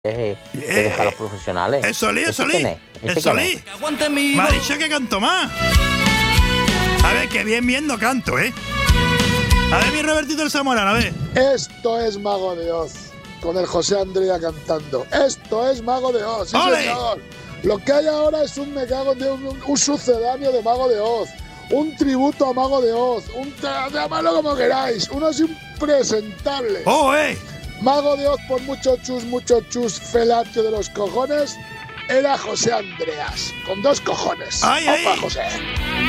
que deja a los profesionales. Es Solí. Aguante mi. Me ha dicho que canto más. A ver, que bien no canto, ¿eh? A ver, mi Robertito el Zamorano, a ver. Esto es Mago de Oz, con el José Andrea cantando. Esto es Mago de Oz, sí, ¡Ole! señor. Lo que hay ahora es un sucedáneo de Mago de Oz, un tributo a Mago de Oz, llamadlo como queráis, uno es impresentable. ¡Oh, Mago de Oz, por mucho chus, felatio de los cojones, era José Andreas, con 2 cojones. ¡Ay, ay! Opa, José.